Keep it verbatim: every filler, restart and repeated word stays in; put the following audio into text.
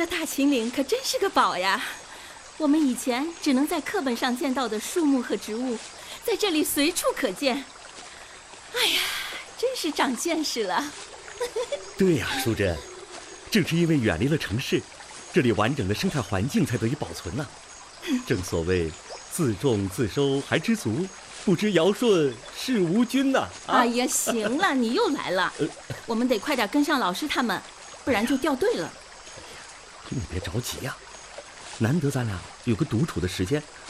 这大秦岭可真是个宝呀！我们以前只能在课本上见到的树木和植物，在这里随处可见。哎呀，真是长见识了。 对呀，淑珍，正是因为远离了城市，这里完整的生态环境才得以保存呢、啊。正所谓自种自收还知足，不知尧舜是吾君呐、啊！ 哎呀，行了，你又来了，我们得快点跟上老师他们，不然就掉队了。 你别着急呀、啊，难得咱俩有个独处的时间，